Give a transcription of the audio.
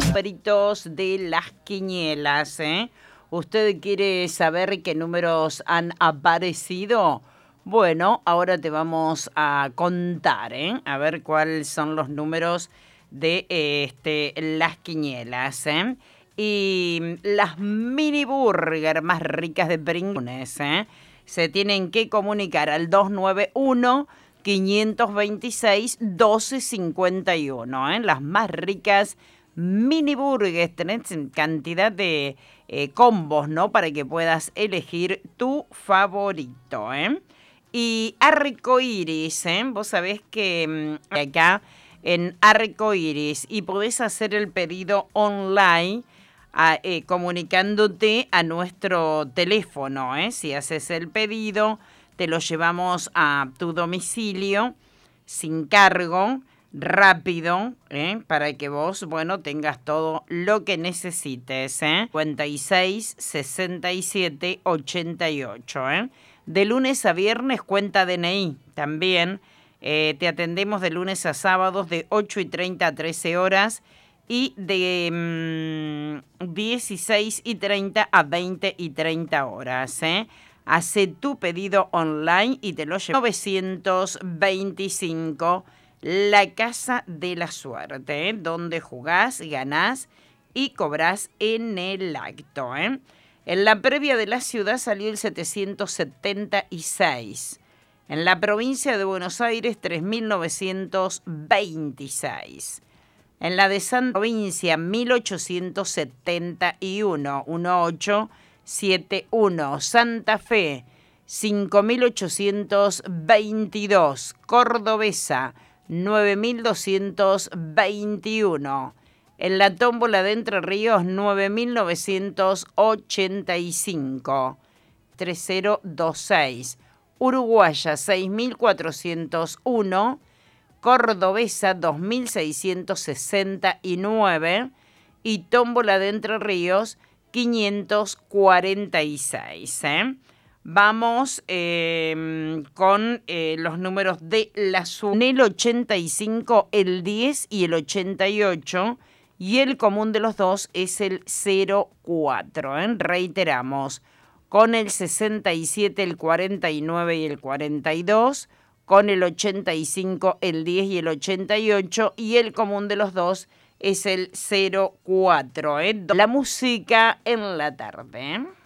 numeritos de las quinielas, ¿eh? ¿Usted quiere saber qué números han aparecido? Bueno, ahora te vamos a contar, ¿eh? A ver cuáles son los números de las quinielas, ¿eh? Y las mini burger más ricas de Pringles, ¿eh? Se tienen que comunicar al 291-526-1251, ¿eh? Las más ricas mini burgers, tenés cantidad de combos, ¿no? Para que puedas elegir tu favorito, ¿eh? Y Arcoiris, ¿eh? Vos sabés que acá en Arcoiris y podés hacer el pedido online comunicándote a nuestro teléfono, ¿eh? Si haces el pedido, te lo llevamos a tu domicilio sin cargo, rápido, para que vos, bueno, tengas todo lo que necesites, 56 67 88, De lunes a viernes cuenta DNI también. Te atendemos de lunes a sábados de 8:30 a 13 horas y de 16:30 a 20:30 horas, Hace tu pedido online y te lo lleva 925, la Casa de la Suerte, donde jugás, ganás y cobrás en el acto, En la previa de la ciudad salió el 776. En la provincia de Buenos Aires, 3926. En la de Santa Provincia, 1871, 1871. Santa Fe, 5822. Cordobesa, 9221. En la tómbola de Entre Ríos, 9985. 3026. Uruguaya, 6401. Cordobesa 2669 y tómbola de Entre Ríos 546. Vamos con los números de la en el 85, el 10 y el 88, y el común de los dos es el 04. Reiteramos, con el 67, el 49 y el 42, con el 85, el 10 y el 88, y el común de los dos es el 04. La música en la tarde.